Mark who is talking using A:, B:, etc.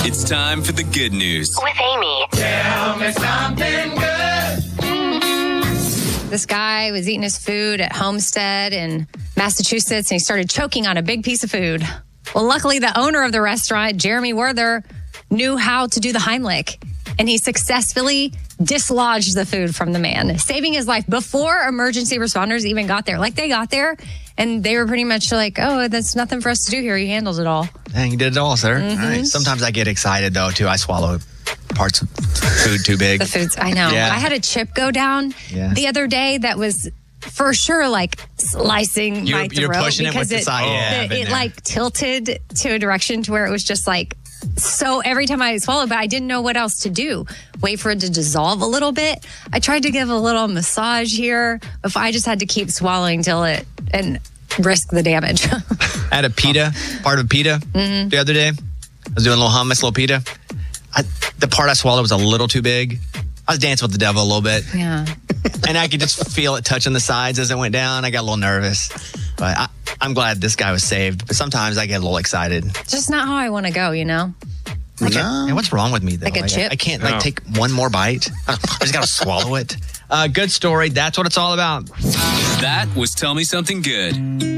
A: It's time for the good news
B: with Amy.
C: Tell me something good.
D: This guy was eating his food at Homestead in Massachusetts, and he started choking on a big piece of food. Well, luckily, the owner of the restaurant, Jeremy Werther, knew how to do the Heimlich, and he successfully dislodged the food from the man, saving his life before emergency responders even got there. Like, they got there, and they were pretty much like, oh, there's nothing for us to do here. He handles it all.
E: Dang, you did it all, sir.
D: Mm-hmm.
E: Nice. Sometimes I get excited, though, too. I swallow parts of food too big.
D: The food's, I know.
E: Yeah.
D: I had a chip go down the other day that was for sure like slicing my throat.
E: You're pushing it with the side.
D: It like tilted to a direction to where it was just like, so every time I swallowed, but I didn't know what else to do. Wait for it to dissolve a little bit. I tried to give a little massage here. If I just had to keep swallowing till it and risk the damage.
E: I had a pita, part of a pita the other day. I was doing a little hummus, little pita. The part I swallowed was a little too big. I was dancing with the devil a little bit.
D: Yeah.
E: And I could just feel it touching the sides as it went down. I got a little nervous. But I'm glad this guy was saved. But sometimes I get a little excited.
D: Just not how I want to go, you know?
E: And what's wrong with me, though?
D: Like a chip?
E: I can't take one more bite. I just got to swallow it. Good story. That's what it's all about.
A: That was Tell Me Something Good.